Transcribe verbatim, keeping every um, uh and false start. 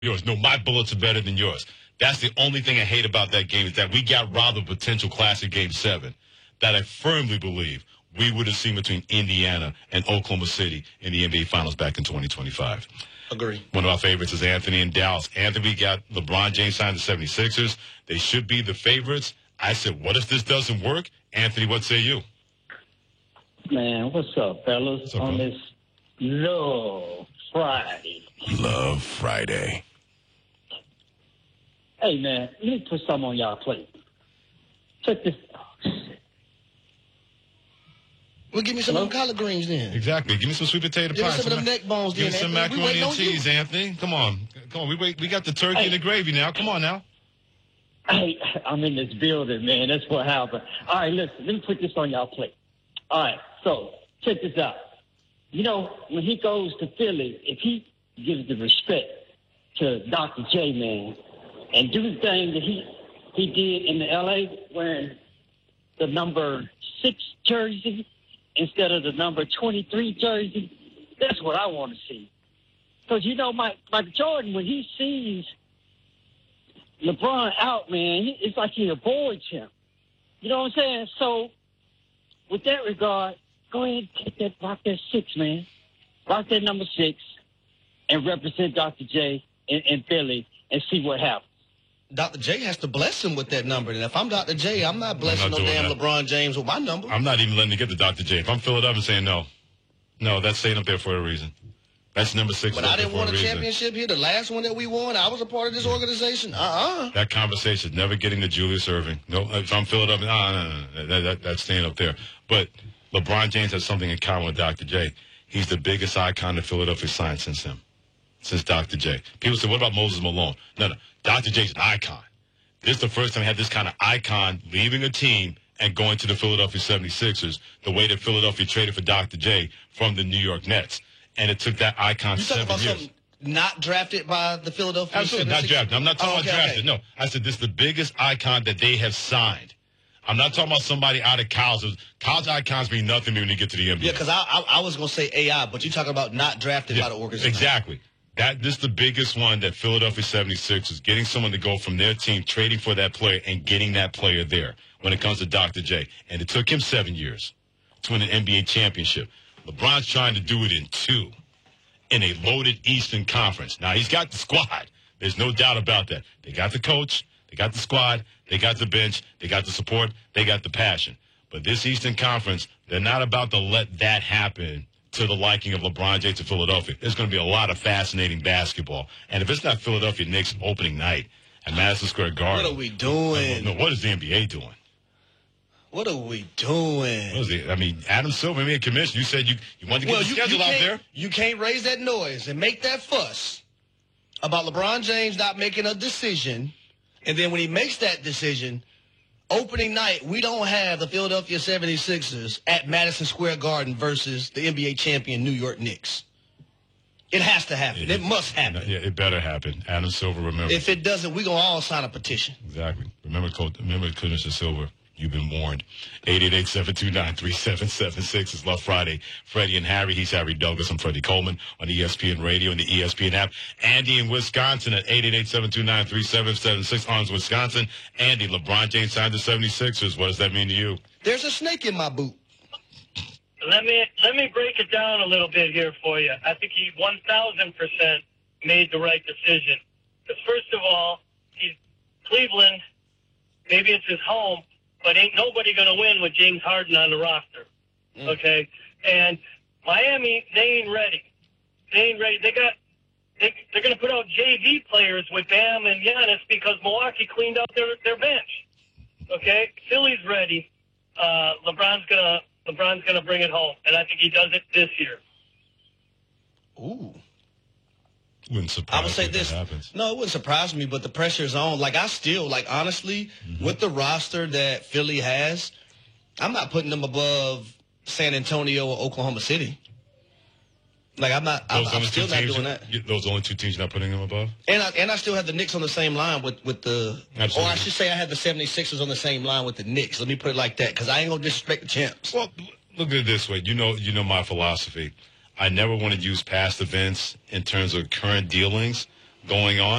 yours. No, my bullets are better than yours. That's the only thing I hate about that game is that we got robbed of potential classic game seven that I firmly believe we would have seen between Indiana and Oklahoma City in the N B A Finals back in twenty twenty-five. Agree. One of our favorites is Anthony in Dallas. Anthony got LeBron James signed the seventy-sixers. They should be the favorites. I said, what if this doesn't work? Anthony, what say you? Man, what's up, fellas? What's up, on brother? this Love Friday. Love Friday. Hey, man, let me put something on y'all plate. Check this. Oh, shit. Well, give me some Hello? of them collard greens then. Exactly. Give me some sweet potato Give pie. me some of them neck bones Give me then, some Anthony. We macaroni waiting and on you. cheese, Anthony. Come on. Come on. We wait. We got the turkey Hey. and the gravy now. Come on now. Hey, I'm in this building, man. That's what happened. All right, listen, let me put this on y'all plate. All right, so check this out. You know, when he goes to Philly, if he gives the respect to Doctor J, man, and do the thing that he he did in the L A wearing the number six jersey instead of the number twenty-three jersey, that's what I want to see. Because, you know, Mike, Michael Jordan, when he sees LeBron out, man, he, it's like he avoids him. You know what I'm saying? So, with that regard, go ahead and take that, rock that six, man. Rock that number six and represent Doctor J in, in Philly and see what happens. Doctor J has to bless him with that number. And if I'm Doctor J, I'm not blessing not no doing damn that. LeBron James with my number. I'm not even letting it get to Doctor J. If I'm Philadelphia and saying no, no, that's staying up there for a reason. That's number six. But up I there didn't for want a reason. championship here. The last one that we won, I was a part of this organization. Uh-uh. That conversation, never getting to Julius Erving. No, if I'm Philadelphia, no, no, no, no, that, that, that's staying up there. But LeBron James has something in common with Doctor J. He's the biggest icon that Philadelphia signed since him, since Doctor J. People say, what about Moses Malone? No, no, Doctor J's an icon. This is the first time I had this kind of icon leaving a team and going to the Philadelphia seventy-sixers, the way that Philadelphia traded for Doctor J from the New York Nets. And it took that icon You talking seven about years. something not drafted by the Philadelphia Absolutely, not seventy-sixers? drafted. I'm not talking Oh, okay, about drafted. okay. No, I said this is the biggest icon that they have signed. I'm not talking about somebody out of college. College icons mean nothing to me when you get to the N B A. Yeah, because I, I I was going to say A I, but you're talking about not drafted Yeah, by the organization. exactly. That this is the biggest one that Philadelphia seventy-sixers getting someone to go from their team, trading for that player, and getting that player there when it comes to Doctor J. And it took him seven years to win an N B A championship. LeBron's trying to do it in two in a loaded Eastern Conference. Now, he's got the squad. There's no doubt about that. They got the coach. They got the squad. They got the bench. They got the support. They got the passion. But this Eastern Conference, they're not about to let that happen to the liking of LeBron James to Philadelphia. There's going to be a lot of fascinating basketball. And if it's not Philadelphia Knicks opening night at Madison Square Garden. What are we doing? No, what is the N B A doing? What are we doing? What is it? I mean, Adam Silver made a commission. You said you, you wanted to get Well, the you, schedule you out can't, there. you can't raise that noise and make that fuss about LeBron James not making a decision, and then when he makes that decision, opening night, we don't have the Philadelphia seventy-sixers at Madison Square Garden versus the N B A champion New York Knicks. It has to happen. It, must happen. Yeah, it better happen. Adam Silver, remember. If it doesn't, we're going to all sign a petition. Exactly. Remember, Coach, remember, Commissioner Silver, you've been warned. eight eight eight, seven two nine, three seven seven six is Love Friday. Freddie and Harry. He's Harry Douglas. I'm Freddie Coleman on E S P N Radio and the E S P N app. Andy in Wisconsin at eight eight eight, seven two nine, three seven seven six. Arms, Wisconsin. Andy, LeBron James signed the seventy-sixers. What does that mean to you? There's a snake in my boot. Let me let me break it down a little bit here for you. I think he one thousand percent made the right decision. Because first of all, he's Cleveland. Maybe it's his home, but ain't nobody going to win with James Harden on the roster. Mm. Okay, and Miami, they ain't ready. They ain't ready. They got they they're going to put out J V players with Bam and Giannis because Milwaukee cleaned out their their bench. Okay, Philly's ready. Uh, LeBron's gonna. LeBron's going to bring it home, and I think he does it this year. Ooh. Wouldn't surprise I would say me if this. that happens. No, it wouldn't surprise me, but the pressure is on. Like, I still, like, honestly, Mm-hmm. with the roster that Philly has, I'm not putting them above San Antonio or Oklahoma City. Like, I'm not, I'm, Those I'm only still two not teams doing you- that. you- Those only two teams you're not putting them above? And I, and I still have the Knicks on the same line with, with the, Absolutely. or I should say I have the seventy-sixers on the same line with the Knicks. Let me put it like that, because I ain't going to disrespect the champs. Well, look at it this way. You know, you know my philosophy. I never want to use past events in terms of current dealings. going on.